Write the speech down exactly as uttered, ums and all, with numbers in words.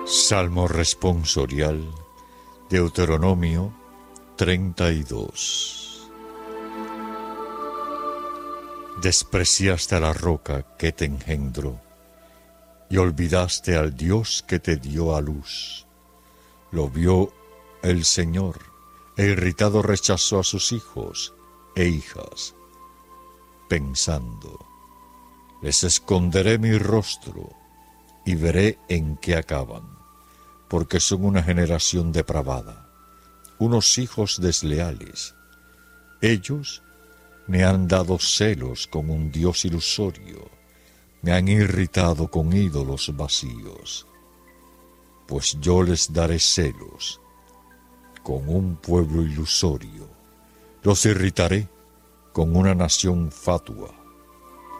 Salmo responsorial, Deuteronomio treinta y dos. Despreciaste a la roca que te engendró, y olvidaste al Dios que te dio a luz. Lo vio el Señor, e irritado rechazó a sus hijos e hijas, pensando: les esconderé mi rostro, y veré en qué acaban, porque son una generación depravada, unos hijos desleales. Ellos me han dado celos con un Dios ilusorio, me han irritado con ídolos vacíos. Pues yo les daré celos con un pueblo ilusorio, los irritaré con una nación fatua.